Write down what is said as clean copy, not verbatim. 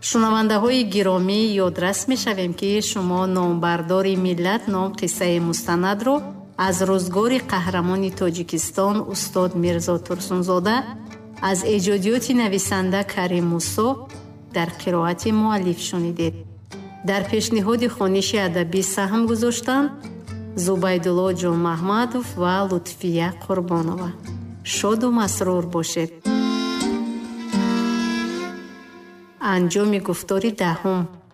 шунавандаҳои гиромӣ, ёдрас мешавем, ки шумо номбардори миллат ном қиссаи мустанадро аз рӯзгори қаҳрамони Тоҷикистон устод Мирзо Турсунзода аз эҷодиёти нависанда Карим Мусо дар қироати муаллиф шунидед. дар пешниҳоди хониши адабӣ саҳм гузоштанд Зубайдулло Ҷонмаҳмадов ва Лутфия Қурбонова. шоду масрур бошед. анҷоми гуфтори 10.